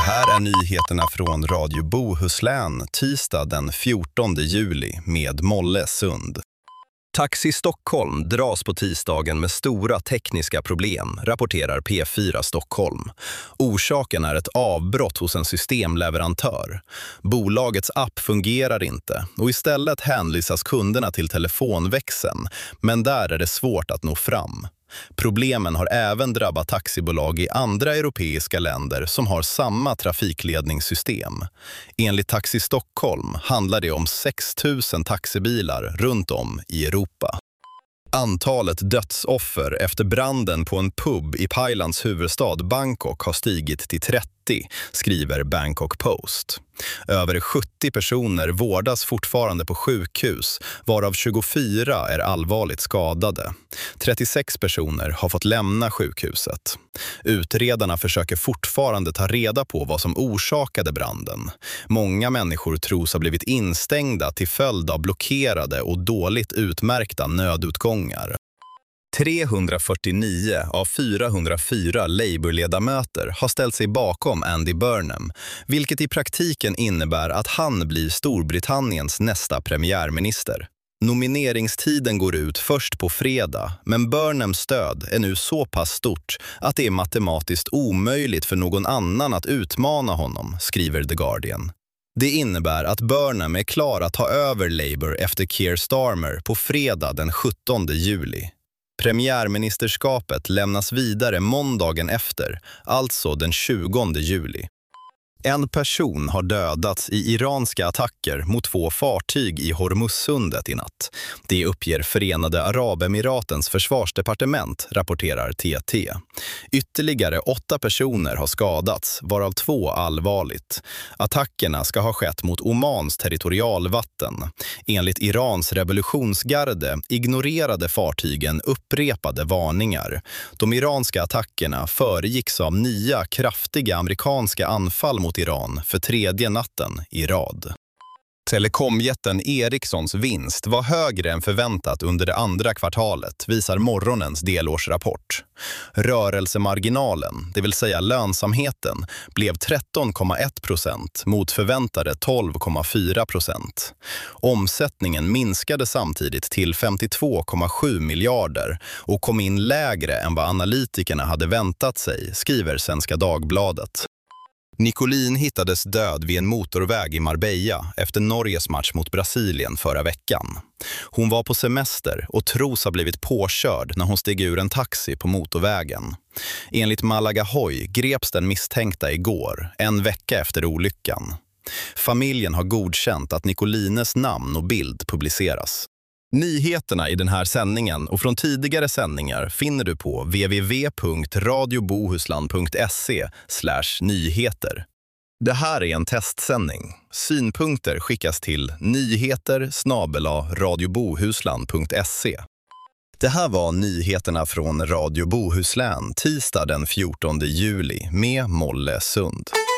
här är nyheterna från Radio Bohuslän tisdag den 14 juli med Molle Sund. Taxi Stockholm dras på tisdagen med stora tekniska problem, rapporterar P4 Stockholm. Orsaken är ett avbrott hos en systemleverantör. Bolagets app fungerar inte och istället hänvisas kunderna till telefonväxeln, men där är det svårt att nå fram. Problemen har även drabbat taxibolag i andra europeiska länder som har samma trafikledningssystem. Enligt Taxi Stockholm handlar det om 6 000 taxibilar runt om i Europa. Antalet dödsoffer efter branden på en pub i Thailands huvudstad Bangkok har stigit till 30, skriver Bangkok Post. Över 70 personer vårdas fortfarande på sjukhus, varav 24 är allvarligt skadade. 36 personer har fått lämna sjukhuset. Utredarna försöker fortfarande ta reda på vad som orsakade branden. Många människor tros ha blivit instängda till följd av blockerade och dåligt utmärkta nödutgångar. 349 av 404 Labour-ledamöter har ställt sig bakom Andy Burnham, vilket i praktiken innebär att han blir Storbritanniens nästa premiärminister. Nomineringstiden går ut först på fredag, men Burnhams stöd är nu så pass stort att det är matematiskt omöjligt för någon annan att utmana honom, skriver The Guardian. Det innebär att Burnham är klar att ta över Labour efter Keir Starmer på fredag den 17 juli. Premiärministerskapet lämnas vidare måndagen efter, alltså den 20 juli. En person har dödats i iranska attacker mot 2 fartyg i Hormuzsundet i natt. Det uppger Förenade Arabemiratens försvarsdepartement, rapporterar TT. Ytterligare 8 personer har skadats, varav 2 allvarligt. Attackerna ska ha skett mot Omans territorialvatten. Enligt Irans revolutionsgarde ignorerade fartygen upprepade varningar. De iranska attackerna föregicks av nya kraftiga amerikanska anfall mot Iran för 3:e natten i rad. Telekomjätten Ericssons vinst var högre än förväntat under det andra kvartalet, visar morgonens delårsrapport. Rörelsemarginalen, det vill säga lönsamheten, blev 13,1% mot förväntade 12,4%. Omsättningen minskade samtidigt till 52,7 miljarder och kom in lägre än vad analytikerna hade väntat sig, skriver Svenska Dagbladet. Nicolin hittades död vid en motorväg i Marbella efter Norges match mot Brasilien förra veckan. Hon var på semester och tros ha blivit påkörd när hon steg ur en taxi på motorvägen. Enligt Malaga Hoy greps den misstänkta igår, en vecka efter olyckan. Familjen har godkänt att Nicolines namn och bild publiceras. Nyheterna i den här sändningen och från tidigare sändningar finner du på www.radiobohusland.se/nyheter. Det här är en testsändning. Synpunkter skickas till nyheter@radiobohusland.se. Det här var nyheterna från Radio Bohuslän tisdag den 14 juli med Molle Sund.